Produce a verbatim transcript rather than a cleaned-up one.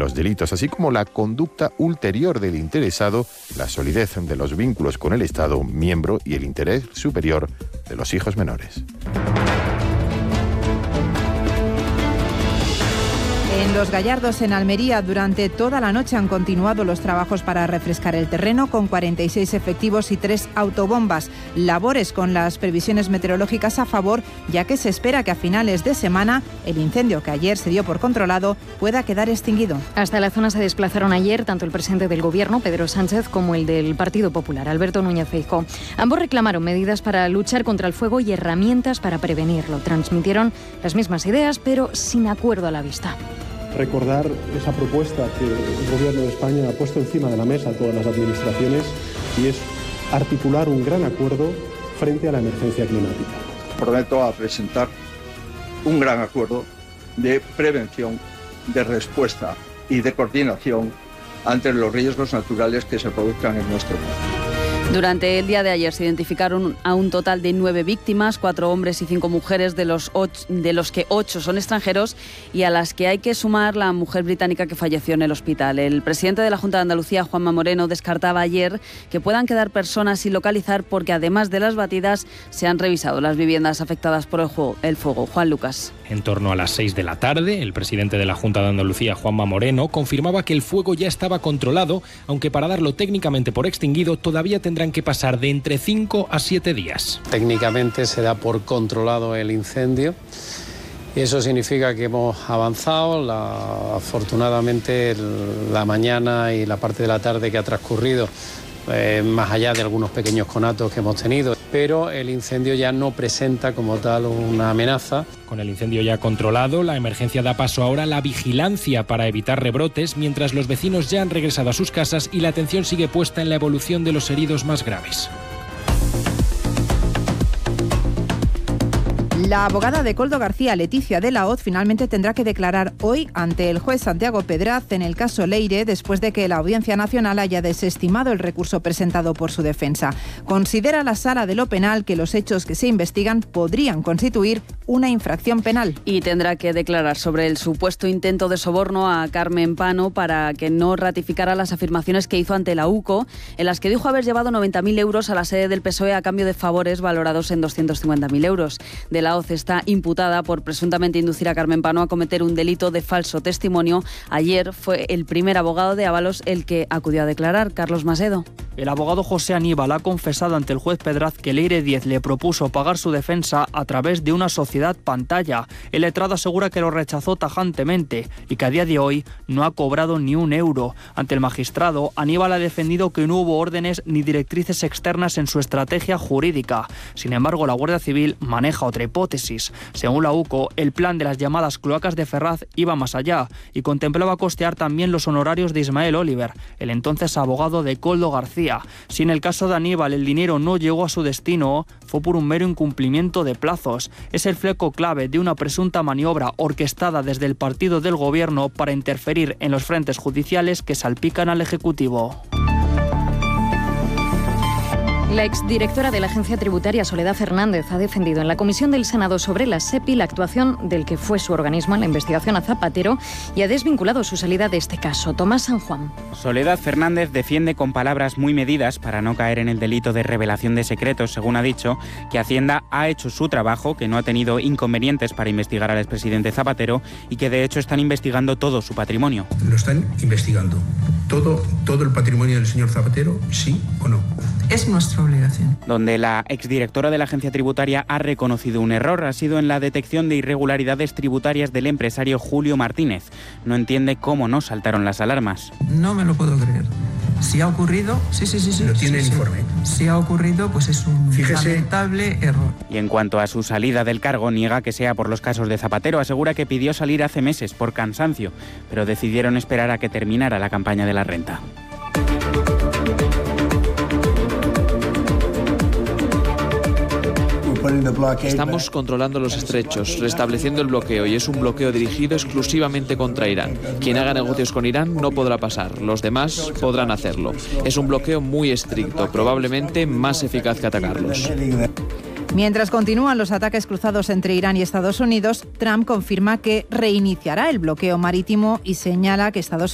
los delitos, así como la conducta ulterior del interesado, la solidez de los vínculos con el Estado miembro y el interés superior de los hijos menores. En Los Gallardos, en Almería, durante toda la noche han continuado los trabajos para refrescar el terreno con cuarenta y seis efectivos y tres autobombas. Labores con las previsiones meteorológicas a favor, ya que se espera que a finales de semana el incendio que ayer se dio por controlado pueda quedar extinguido. Hasta la zona se desplazaron ayer tanto el presidente del Gobierno, Pedro Sánchez, como el del Partido Popular, Alberto Núñez Feijóo. Ambos reclamaron medidas para luchar contra el fuego y herramientas para prevenirlo. Transmitieron las mismas ideas, pero sin acuerdo a la vista. Recordar esa propuesta que el Gobierno de España ha puesto encima de la mesa a todas las administraciones y es articular un gran acuerdo frente a la emergencia climática. Prometo a presentar un gran acuerdo de prevención, de respuesta y de coordinación ante los riesgos naturales que se produzcan en nuestro país. Durante el día de ayer se identificaron a un total de nueve víctimas, cuatro hombres y cinco mujeres, de los, ocho, de los que ocho son extranjeros y a las que hay que sumar la mujer británica que falleció en el hospital. El presidente de la Junta de Andalucía, Juanma Moreno, descartaba ayer que puedan quedar personas sin localizar porque además de las batidas se han revisado las viviendas afectadas por el, juego, el fuego. Juan Lucas. En torno a las seis de la tarde, el presidente de la Junta de Andalucía, Juanma Moreno, confirmaba que el fuego ya estaba controlado, aunque para darlo técnicamente por extinguido todavía tendrán que pasar de entre cinco a siete días. Técnicamente se da por controlado el incendio. Eso significa que hemos avanzado. La, afortunadamente la mañana y la parte de la tarde que ha transcurrido, eh, más allá de algunos pequeños conatos que hemos tenido, pero el incendio ya no presenta como tal una amenaza. Con el incendio ya controlado, la emergencia da paso ahora a la vigilancia para evitar rebrotes, mientras los vecinos ya han regresado a sus casas y la atención sigue puesta en la evolución de los heridos más graves. La abogada de Koldo García, Leticia de la Hoz, finalmente tendrá que declarar hoy ante el juez Santiago Pedraz en el caso Leire, después de que la Audiencia Nacional haya desestimado el recurso presentado por su defensa. Considera la Sala de lo Penal que los hechos que se investigan podrían constituir una infracción penal. Y tendrá que declarar sobre el supuesto intento de soborno a Carmen Pano para que no ratificara las afirmaciones que hizo ante la U C O, en las que dijo haber llevado noventa mil euros a la sede del P S O E a cambio de favores valorados en doscientos cincuenta mil euros. De la Hoz está imputada por presuntamente inducir a Carmen Pano a cometer un delito de falso testimonio. Ayer fue el primer abogado de Ábalos el que acudió a declarar. Carlos Masedo. El abogado José Aníbal ha confesado ante el juez Pedraz que Leire Diez le propuso pagar su defensa a través de una sociedad pantalla. El letrado asegura que lo rechazó tajantemente y que a día de hoy no ha cobrado ni un euro. Ante el magistrado, Aníbal ha defendido que no hubo órdenes ni directrices externas en su estrategia jurídica. Sin embargo, la Guardia Civil maneja otra hipótesis. Según la U C O, el plan de las llamadas cloacas de Ferraz iba más allá y contemplaba costear también los honorarios de Ismael Oliver, el entonces abogado de Koldo García. Si en el caso de Aníbal el dinero no llegó a su destino, fue por un mero incumplimiento de plazos. Es el fleco clave de una presunta maniobra orquestada desde el partido del Gobierno para interferir en los frentes judiciales que salpican al Ejecutivo. La exdirectora de la Agencia Tributaria, Soledad Fernández, ha defendido en la Comisión del Senado sobre la SEPI la actuación del que fue su organismo en la investigación a Zapatero y ha desvinculado su salida de este caso. Tomás San Juan. Soledad Fernández defiende con palabras muy medidas, para no caer en el delito de revelación de secretos, según ha dicho, que Hacienda ha hecho su trabajo, que no ha tenido inconvenientes para investigar al expresidente Zapatero y que de hecho están investigando todo su patrimonio. ¿Lo están investigando? ¿Todo, todo el patrimonio del señor Zapatero? ¿Sí o no? Es nuestra obligación. Donde la exdirectora de la Agencia Tributaria ha reconocido un error, ha sido en la detección de irregularidades tributarias del empresario Julio Martínez. No entiende cómo no saltaron las alarmas. No me lo puedo creer. Si ha ocurrido, sí, sí, sí, sí. Lo tiene sí, el informe. Sí. Si ha ocurrido, pues es un Fíjese. lamentable error. Y en cuanto a su salida del cargo, niega que sea por los casos de Zapatero. Asegura que pidió salir hace meses por cansancio, pero decidieron esperar a que terminara la campaña de la renta. Estamos controlando los estrechos, restableciendo el bloqueo, y es un bloqueo dirigido exclusivamente contra Irán. Quien haga negocios con Irán no podrá pasar, los demás podrán hacerlo. Es un bloqueo muy estricto, probablemente más eficaz que atacarlos. Mientras continúan los ataques cruzados entre Irán y Estados Unidos, Trump confirma que reiniciará el bloqueo marítimo y señala que Estados Unidos